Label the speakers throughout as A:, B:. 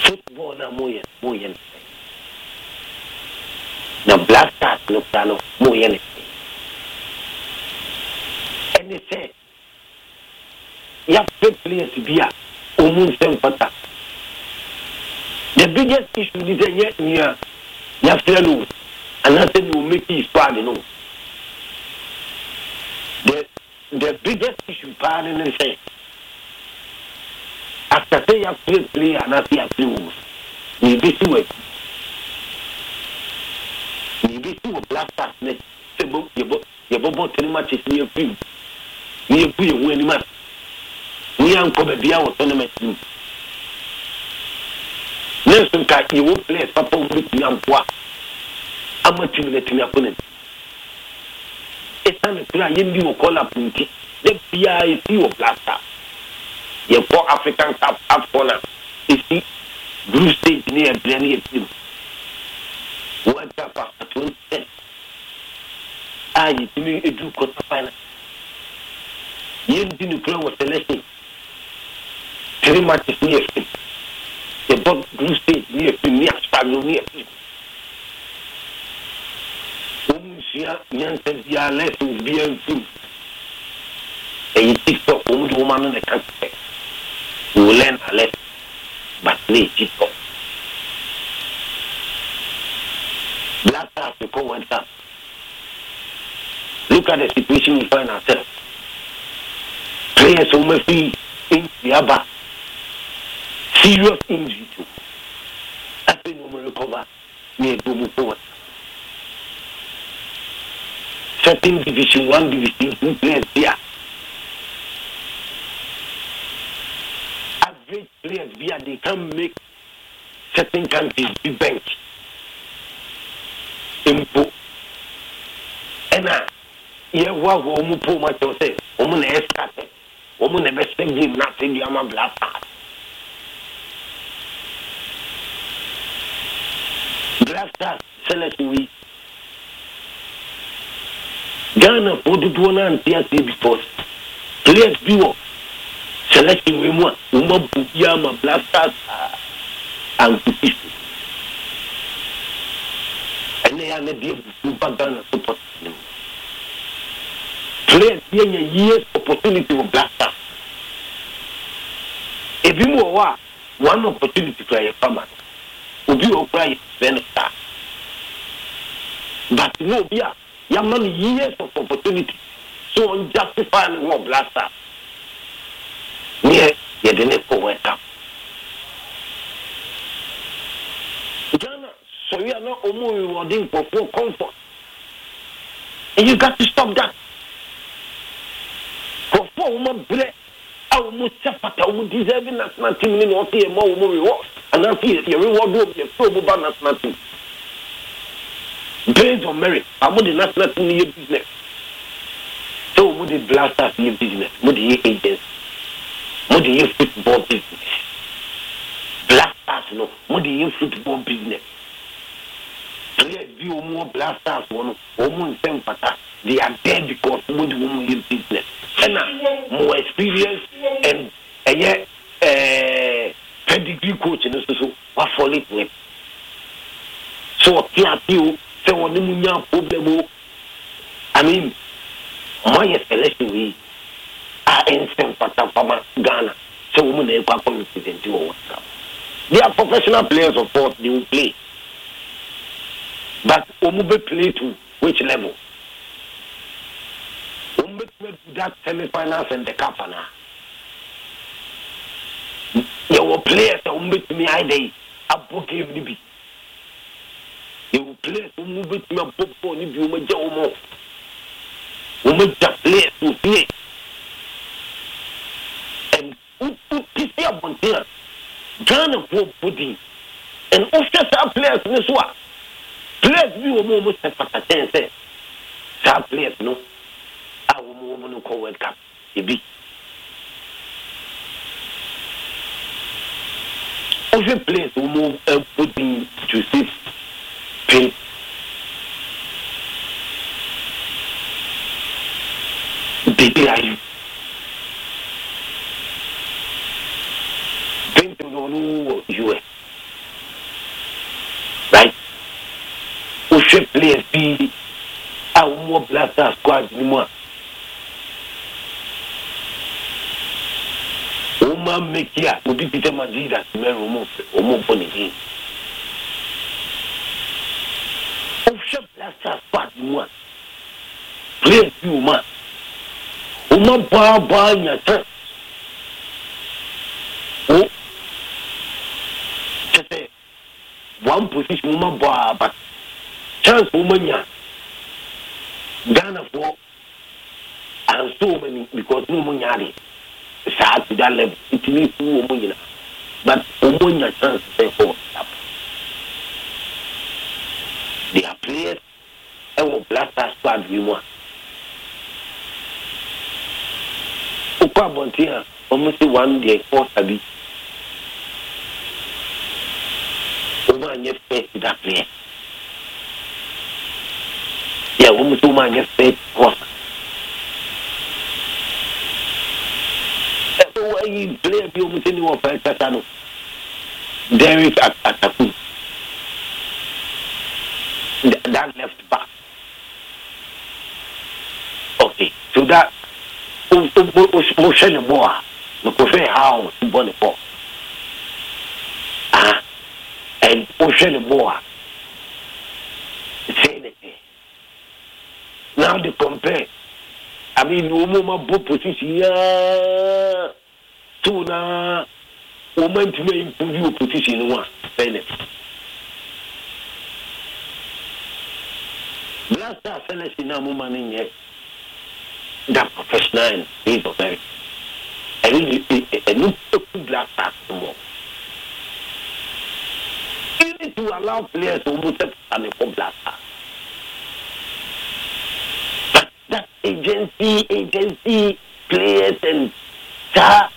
A: football na moye na Black Stars no plano moye ne and they say ya players bia omun sempata the biggest issue is that ya fellow and I said you make it bad no the biggest issue part in the say after say you play and I see a play you be to it you be to Black Stars next you both tell much is near you when man we are going be our tournament Nelson Cat you won't play papa with me and what I'm not your opponent. It's time to play you will call up the PIC of Black Stars. You for African Cup up for now. It's the blue stage near Glenny team. What's up after 2010? You need to do quarter final. You didn't play with selection. 3 matches near him. The blue stage near him, near Spaniel near him. Youngsters, they are less to be a food. And you TikTok, woman in the country. You will learn a lesson, but play TikTok. Black Stars to come and up. Look at the situation we find ourselves. Players who may be in the other serious injury too. I think we will recover near to move forward. Certain division 1, division 2 players here. Average players here, they can make certain countries be bench. Impo. And yeah, what we pull much to say, woman is started. Woman never send him nothing, you are Black Stars. Black Stars, selection week. Ghana for the one and TRT before players do selection we want Yama Black Stars and Kupisu. And they are not able to back Ghana support them. Players being a year's opportunity of Black Stars. If you more one opportunity for a farmer, would you apply benefit? But no, yeah. You have many years of opportunity. So unjustified war Black Stars. Yeah, you didn't go wake up. Ghana, so you are not almost rewarding for full comfort. And you got to stop that. For 4 women, I almost deserving national team in what more reward. And I feel your reward will be a probable national team. Based on merit, I'm the national team in business. So, would the Black Stars in business? Would the agents? Would the football business? Black Stars, no. Would the football business? Players view more Black Stars, one woman, same pattern. They are there because would woman in business. And more experience and yet, pedigree coach and so what for it with. So, you. So when you have problem, I mean, my selection we are instant for Ghana. So women they are confident to work. They are professional players, of course, they will play. But Omube play to which level? Omube play to that semi-finals and the cup now. Your players Omube to me I book every. You will play to move it to your book for you may go more. You may just play to play. And who is your Montana? Ghana for pudding. And after some players in this one, players we will move to say, some players no. I will move on to World Cup. If you players will move pudding to see. Baby, are you? Paint to know you. right? We should play be our more blaster squad anymore. Uma make here, we be Peter Madrid to me remove funny. We should blaster squad anymore. Play few man. Uma ba nya chance. Oh, just one position uma ba but chance woman ya. Ghana for and so many because no money are sad to that level. It means no money, but woman chance to for they are players and will blaster squad we want. Upa Bontia almost 1 day for Sabi. Woman yet face that player. Yeah, almost 2 man just paid cost. So why you play a few machine or Pasano? Derek Ataku. That left back. Okay, so that Ocean Boa, the Coffee House, Bonifor. And Ocean Boa. Say now they compare. I mean, woman both position to na woman to improve your position one. Blaster selection now woman in here. That professional is of very. I really a new blaster more. You need to allow players to move up and a blaster. That agency, players and star,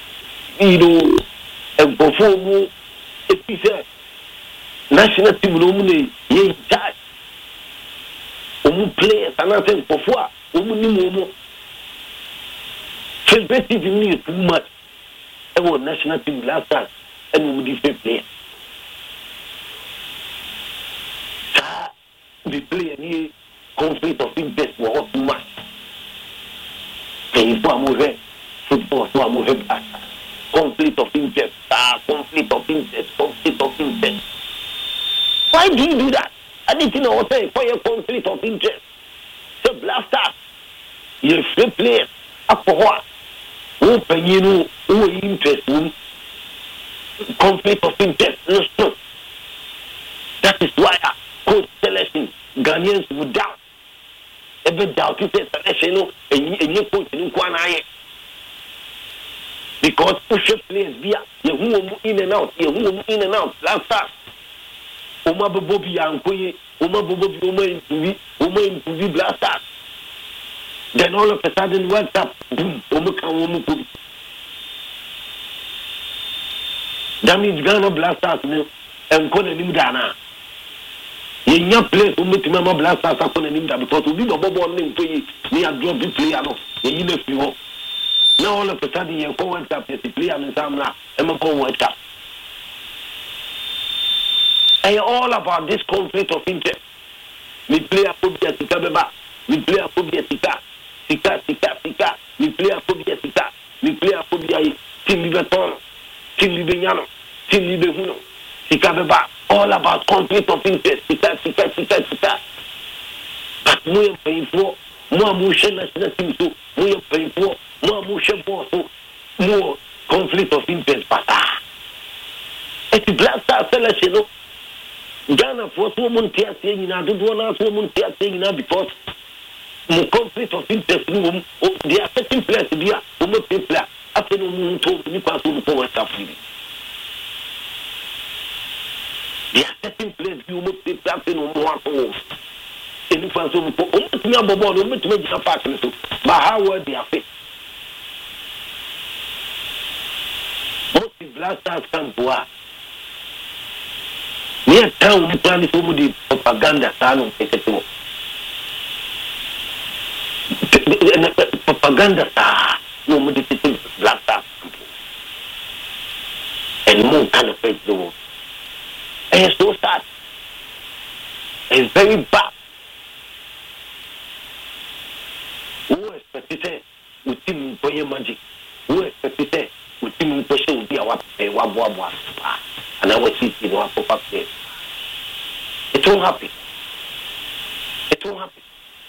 A: and perform a national team nominee, ye charge. Players and nothing before, woman, celebrated me too much. I was national team last time, and we different players. The player here. Conflict of interest was too much. And if I move football, so I move conflict of interest, conflict of interest. Why do you do that? I didn't know what say for your conflict of interest. So blaster, you're free player. Up for what? Open, who interest, conflict of interest. No. That is why coach selection Ghanaians would doubt. Every doubt you say selection, and you coach in Kwana. Because push players via you in and out, last time. Uma Bobby Yankoye, Uma Bobby, Uma in blaster. Then all of a sudden, what's up? Boom, Umuka. That means Ghana blasters and Kona Nimdana. In your place, we meet Mama blasters upon an Nimda because we don't know what name to you. We are dropping player. Now all of a sudden, you're going up as a player and Samla, and I'm going up. And all about this conflict of interest. We play a phobia to Kabeba, we play a phobia to Sika, we play a phobia to Sika, we play a phobia Tim Liverton, Tim Libenyano, Tim Libehuno, Sikabeba, all about conflict of interest, Sika. But we are paying for more motion as nothing to, we are paying for more motion for more conflict of interest. But it's black star selection. Ghana for 2 months saying now, don't want to 2 months saying now because more conflict of interest. They are setting players to be a woman player. After no moon told me pass on the power stuff. They are setting players you must be after no more holes. In the first one, almost me about almost make a partner. But how were they affected? Most the blasters come to us. Near town, we plan to do the propaganda. Propaganda, no modification black stuff. And more kind of face the world. And it's so sad. is very bad. Who expect say with him for your magic? Who expect say with him for show be our wabwa and I was sitting one pop up there. It won't happen. It won't happen.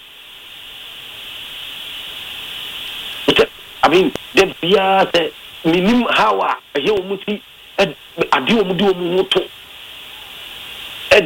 A: I mean, the Pia said, Minim Hawa, a Yomuti, a Diomudu, at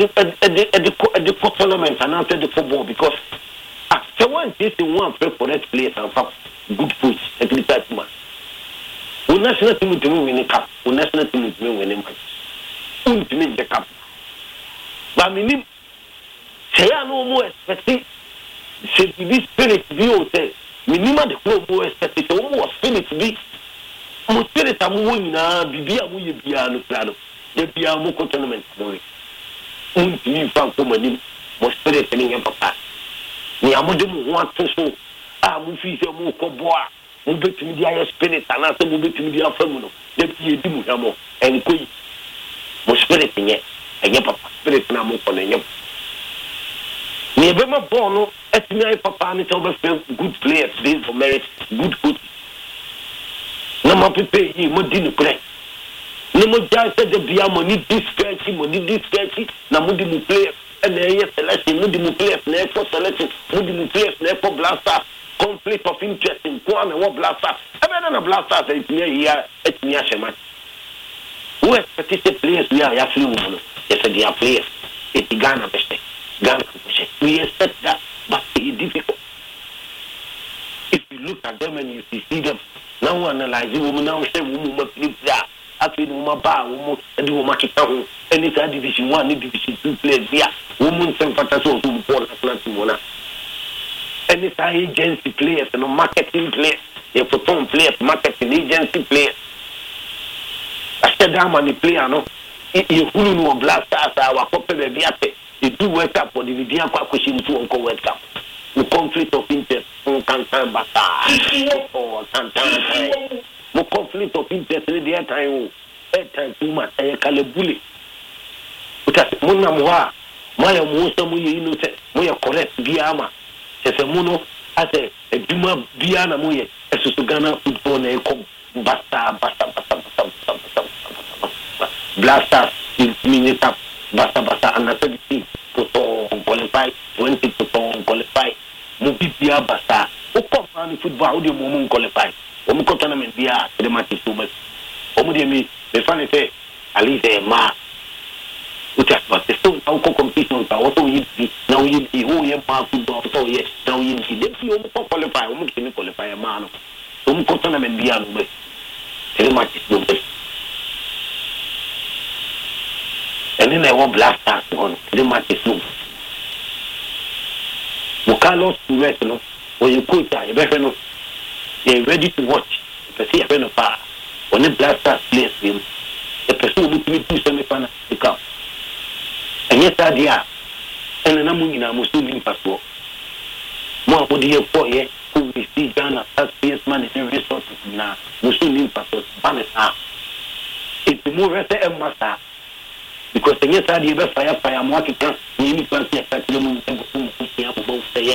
A: the tournament and after the football because after one this in one play for that place and have good coach at least that much. We national team to win a cup, we national team to win a match. To win the cup. But Minim say no more expecting this spirit view say minima the club more expected almost spirit be mo spirit amu nyina bibia mo ye bia no plano de bia mo ko tournament mo ni fa ko mani mo spirit ni ngem papa ni amode mo ho atoso a mo fi se mo ko boa mo betimi dia ya spirit ana se mo betimi dia fa mu no de bia di mu hamo enkoi mo spirit nye enye papa spirit na mo ko enye ni be ma ball no etimi papa ni tell be good players based on merit good coach na ma pepe yi mo di ni play no mo ja se de bia mo ni discretion na mo di mu players and the selection mo di mu players na for selection mo di mu players na for blaster conflict of interest in kwa na what blaster e be na blaster say etimi a shema who expect players we are actually woman yes they are players it Ghana best we expect that but it's difficult if you look at them and you see them now analyze women now say women must live there after the woman ba woman and the woman kita ho any division 1 division 2 players there women sem fata so to ball national team wona any agency players and marketing players they photon players marketing agency players after that money player no you hulu no blasters our copy be ate it do work up for the video question to on work up the conflict of interest on can bata or can no conflict of interest in the time too much e kalebule uta munna mwa moya musa mu yi no se moya correct biama se muno ase eduma bia na moye esusu Ghana football na ekom bata blasters in minute bata and the team to qualify 20 to qualify mo bibia bata o come football o de mo qualify o mo tournament bia the match so much o mo de me fan say alize ma uta but so how competition pa o to yi now yi o ye ma football so ye now yi de fi o mo qualify o mo kini qualify ma no o mo tournament bia no me the match so much and then I want blasters on the match so you cannot rest no when you coach you better no you're ready to watch you see a far when the blasters plays him the person will be to semi-final to come and yes idea and then I'm in a Muslim passport more what do you for here who we see Ghana as PS man in resources now Muslim passport ban it's more rest and master because the yes idea fire market ni fancy attack them say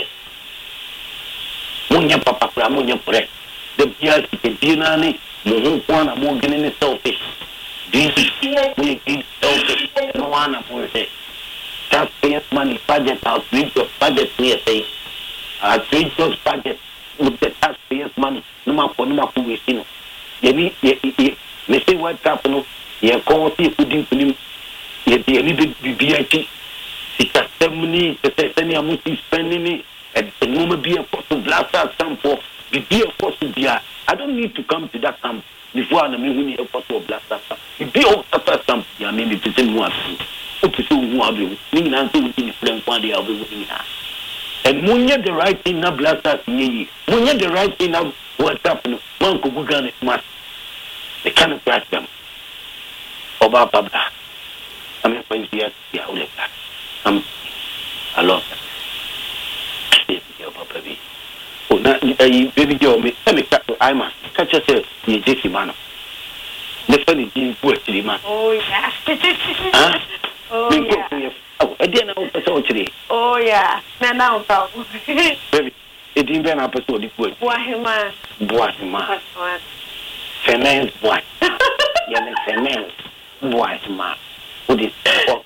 A: munya papa pra munya pre the bias ke dinani mo kwana mo gene selfish this we is selfish no one for say that pays money budget outreach of budget we say outreach of budget with the taxpayers money no ma we see no ye me say what happen no ye ko ti kudin ye ni BBIT it's a ceremony it's any amount spending and the moment be a force to blast out some for be a force to be I don't need to come to that camp before I mean a force to blast out be all after some I mean it's the one who are being answered in friend one day I'll be looking at and munya the right thing now blast out munya the right thing now what's happening one could go it must they cannot blast them Oba Pabla I mean when you I love that. Oh, now, baby girl, me catch I must catch yourself, you Jesse man. The funny thing, man.
B: Oh, yeah.
A: Huh? Oh, yeah. Oh, I didn't know
B: yeah. Now,
A: baby, it didn't been up to the point.
B: Boahima.
A: Cement boy. Yeah, cement boy. What is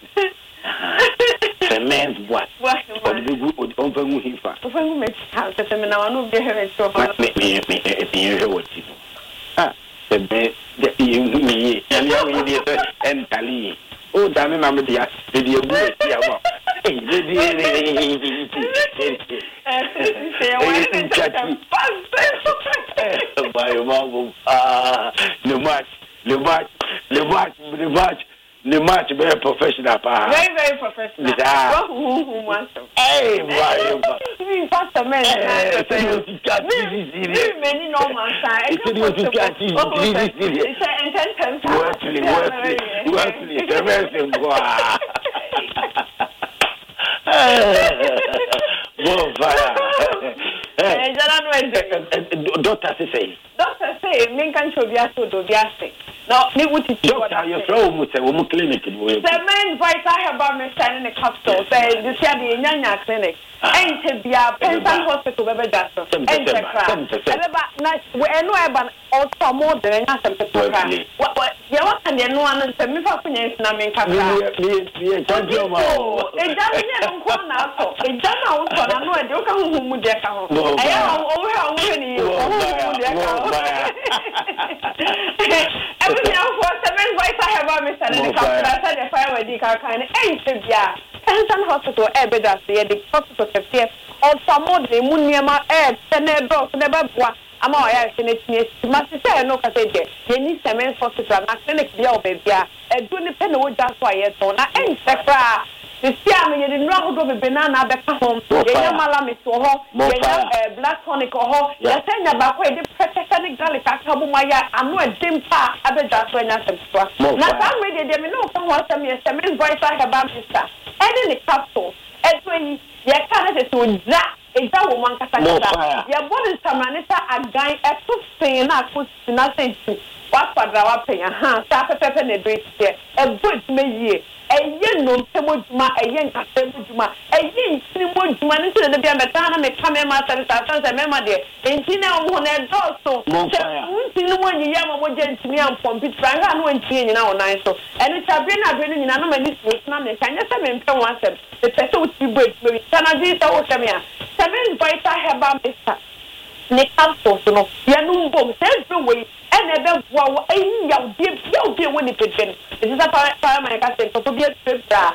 A: cement boy? What the good over him for?
B: When we met house, the seminar, I know they have it so much.
A: Me. Ah, the bed, me, and young idiot and Tali. Oh, damn it, I'm the video. The match very professional.
B: Very professional. Who wants to? Hey, Pastor man. Many normal side.
A: Doctor say, me can show do biase. No, me would teach you what you throw mu clinic. The main vital herbal medicine in the capital, say this year the Nyanya clinic. Ain't to be a Pensan hospital, baby, just ain't a crap. We know about also more than a certain what you want and then one and send me for Pinay, Namin Capra. It doesn't now. It doesn't also, I know I don't come home with their car. I am over how many everything else was 7 vital herbal medicine in the capital. I said the fire with the car kind ain't to be a Pensan hospital, Ebedas, the hospital. Also, more than Muniama, Senebro, Nebabwa, Amaya, Senate, must say no cassette. You need cement hospital, and clinic the old baby. A good penny just why it's on. I ain't secra. The Siam, you didn't know go with banana back home. Yamala is to her, black tonic or her. You send a back way, the protecting garlic, Kabumaya, and no a dim pa, Abedas when I said, not already, they know someone send me a cement voice I have about sister. And in the capsule, and when you can't say that. Is that woman Casata? Your body Samanita a guy at 15 put nothing to what for our pay a hand, Sapa Pepper and a drink here, a good may a yen no Temujuma, a yen Casemujuma, a yen Simujuma into the Biamatana may come in my sons and memory. And Tina won a door so one Yama would get to me from Pittsburgh and went in our nine so. And it's a been in anomaly with Name, can you tell me once the person would be good, maybe Sanadita or Samia. 7 vital herbal medicine. Ne campus no. Ya no bom every way. And ebe wa ya be when it begin. This is a time my cousin to be a trip bra.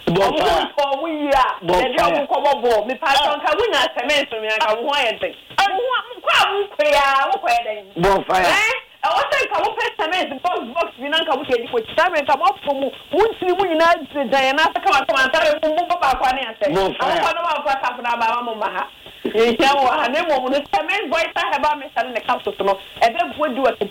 A: We are. The job come bo. Me pass on ka we na cement me ka ho anything. Kwa kwea bo fire. I was saying, come up, cement, box, we don't come with you. Come up from Wunsy, we not Diana, come and tell you about one answer. No, I don't know what happened about Mama. You know, her name was the cement voice I have about me in the council. And then what do I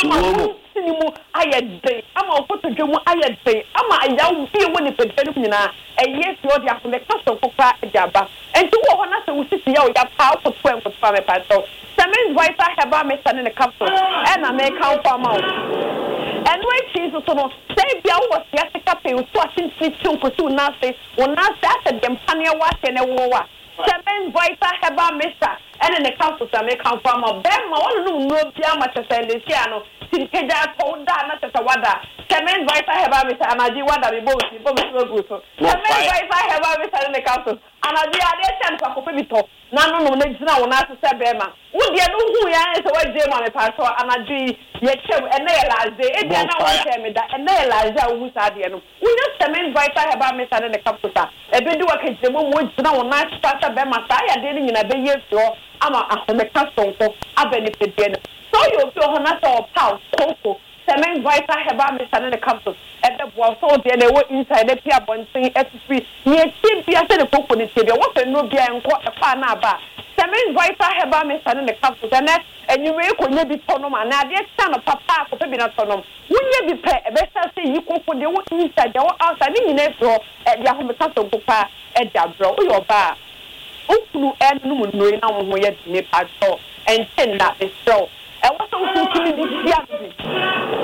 A: say? I had day. I'm all put to do I had day. I'm a young feel when it's a gentleman. And yes, you're the after the council for Jabba. And to one answer, we see you have power for 12 for family pastor. Cement voice I have about me in the council. And I make out for mouth. And when she's also say, Bill was Jessica Pay, was watching Switching for 2 nasty, when I started them Pania watch and a war. Cement voice I have about Mister. And in the council, I make out from a bam, all no Piama to send the piano. Tinkeja told that, not a wada. Cement voice I have about Mister, and I do what I both good. Cement voice I have about Mister in the council. And I do a chance for Pipito. No, next now, not to say Bema. Would you know who I am? So I do my pastor, and I do yet and they realize they don't tell me that, and they realize who's at the end. We just cement voice I have about Mister in the council. A bit do a case, the woman now, nice pastor Bema, I didn't in a big year, so I'm a custom for a benefit. So you feel her or pound, cocoa. Cement voice I have about Mister in the council. At the wall, so they were inside the Pia Bonsi S3. Near Cynthia said the cocoa in Tibia. What a no beer and quite a fan about. Cement voice I have about Mister in the council. And you may could be tonum and I did stand up papa for maybe not tonum. Will you be paid? Better say you could put the one inside the outside in the door at the home council papa at Jabro or your bar. Unu and Numun now we had Nepal and send that is so. And what was thinking this year? Said you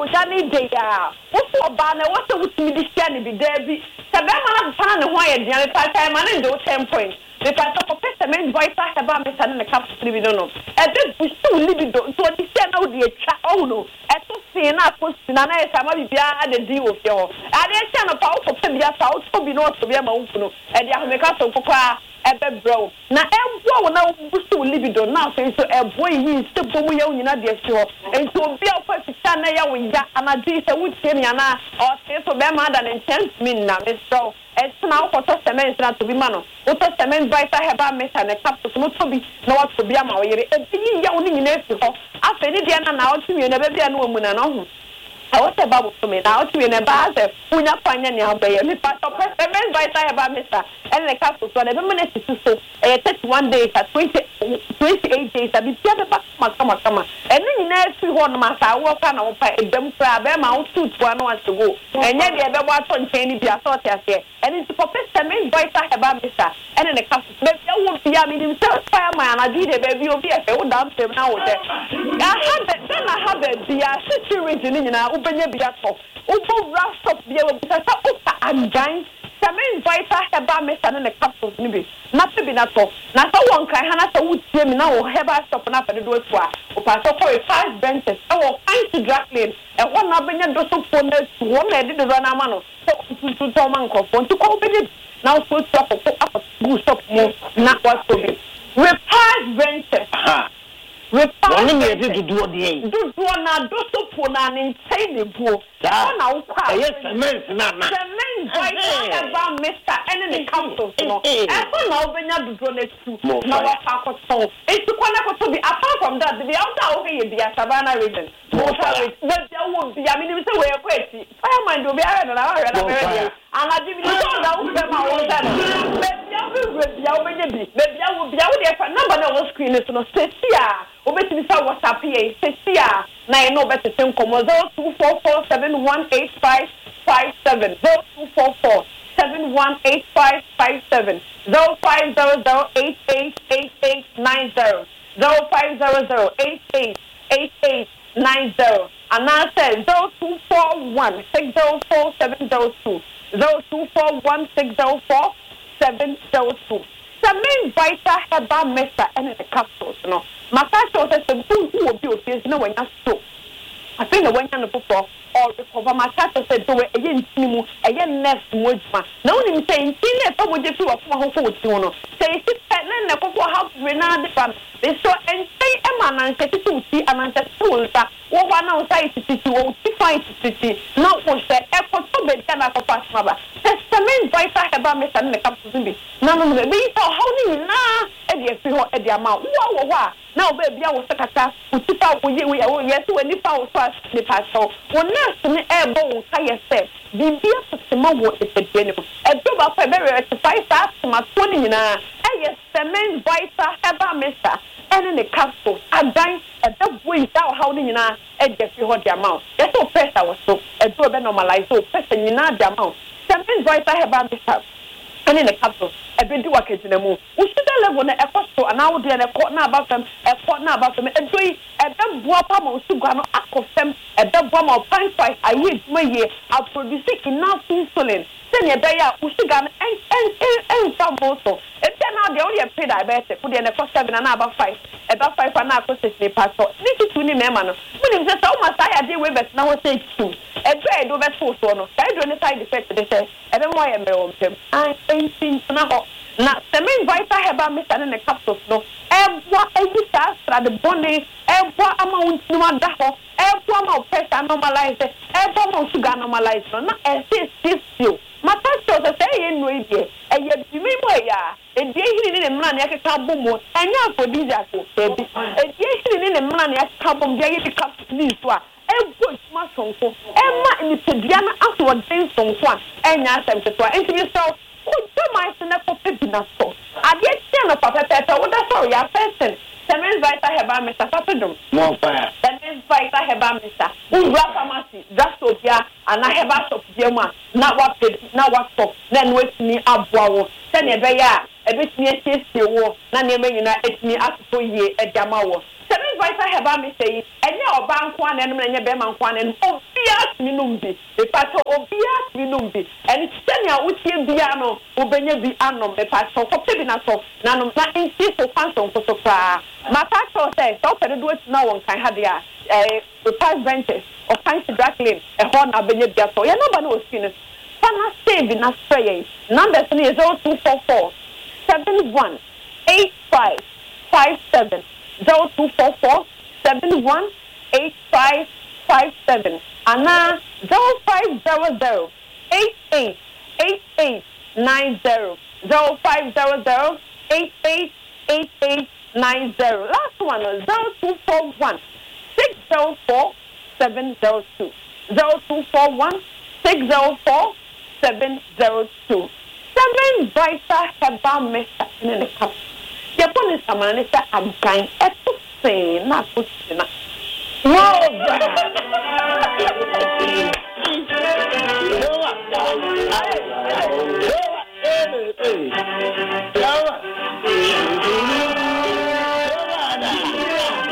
B: Johnny Day. What's your banner? What's the with me this year? Be there be. Sabema fan and why the other time and do 10 points. Because of a cement voice I have about me and the cup of libido. And this is too libido. So this year now the oh no. At to see enough question and I somebody behind the deal of your. I didn't a power for Pebia South to be not to be a mountain. And you have a castle for ebe bro na ebo na busu libido na so so ebo yi se bomu ya nyina de so enti obi afa sika na ya wija anadi se wutie ni ana o se so be ma da ne chance min na me so na ukoto cement na to bi ma no uto cement by sa heba meta ne cap so mo to bi na wa to bi ama o yire ebi ya oni nyina efi ho afa ni de na o tumi na be bia na o mu na no ho I want to Bible to me now to be in a base, when you find any of the pastor president by Sayaba Mr. and the castle so every minute to so 31 days at 28 days. I be the back come and then every one month I walk on a them crab out to 1 month to go. And yet the other one on Cheney be a sort of here. And it's for president by Sayaba Mr. and in the castle. Maybe I won't be a meeting fireman. I did a baby will be a fair down now. I have the situation in our open your biato. Ubo rust up the other and giant. Samin Vita Heba Mesa and the capsules maybe. Not to be not so. Now, one can have a wood swim now or Heba stop and up at the door for a 5 benches. I will find to drag lane and one up in your dorsal phone to one I did run a mano. To Toman Coffon to call it. Now, put up a boost up more, not what to be. With 5 benches. Only me to do the do na do so for na insane the pool. Now, yes, cement, about Mr. and the council. And now, when you do it to now, it's to be apart from that, the outer over the Savannah region. But there won't be, I mean, it's a way of waiting. Fireman will be and I didn't know that. Maybe I will be out there for number of screen is no Cecia. Obeti bisa WhatsApp here. Cecia. Na I know better than come 0244718557. 0244718557. 0500888890. 0500888890. And I said 0241604702. 0241604702. Samin Vita Heba Mesa and the capsules, no. My pastor says the food will be obvious, no one has to. I think the one on the book or recover my pastor said to a yen timu, a yen nest woodsman. No one saying, see, let some would you of my whole tune. Say, sit and then the couple house renard from this so and say, Emma and say to see and answer schools that one outside city won't find city. Not was the airport so bad can I pass mother. Samin Vita Heba Mesa and the capsules. None of the we saw how many now at the amount. Wow. Now, baby, I was a cat. We out with you. Yes, when you found first the pastor. When nurse to me airborne, I said, the beer for the moment is the general. A job of a very exercise after my 20 now. I yes, the men Vita Heba Mesa and in the castle. I dine at the way without holding in our edge if you hold the amount. That's so press I was so a job normalized so pressing in the amount. The men Vita Heba Mesa. And in the capital, a bit do a kitchen and move. We should have one a cost and now there a court now about them, a court now about them, and doing a dumb wapam or sugano of them, a dumb bomb of pine fight. I use my year, I'll produce enough insulin. Send your day out, Usugan and some also. If they're not the only paid, I bet put in a cost 7 and about 5, about 5 and a half pastor. This is really memano. When it's just so much I deal with it now, I say 2. A trade over 4 so I don't side effect, they say, I don't know why I'm on him. I ain't seen now. Now, the main Vita Heba Mesa and the capsules, no. What a disaster, the bonnet, what amount no one daho, what amount pressure normalized, what amount sugar normalized, not as this you. My pastor say in radio, and yet you may wear and they in a man like a carbon, and now for these baby, and they in a man like carbon, they become this one. Good muscle, Emma in the Pediana afterward things on one, and ask them to try and to yourself. Who my son for Pidina so? I get 10 of Papa Pepper, what a sorry, I person. Seven Vita Heba Mr. Papadum. More fire. Seven Vita Heba Mr. Who rap a massy, just so here, and I have asked of Yama, not what stop, then wait me up, wow. Send a bear, ebetumi asiesie wo na nneɛma nyinaa etumi asopɔ yie ɛdama wo seven vital herbal mixture yi ɛnyɛ ɔba nko anan na ɛnyɛ bɛrima nko anan obia tumi nom bi epato obia tumi nom bi ɛne sɛnea wotie bia no wobɛnya bi anom epato kɔpɛ bi na so nanom na nsi so kwanso nkoso kraa maka so sɛ sɛ wopɛ dodo tina wɔn kan ha de a the past ventures or kind of Jacqueline a horn avenue biato ya number no skin fana save na spray numbers ni 0244 71 85 57 0244 71 85 57 ana 0500 88 88 90 0500 88 88 90 last one 0241 604 702 0241 604 702 7 vital herbal mixture in the cup. Yapon is a man is a kind of thing, not put in a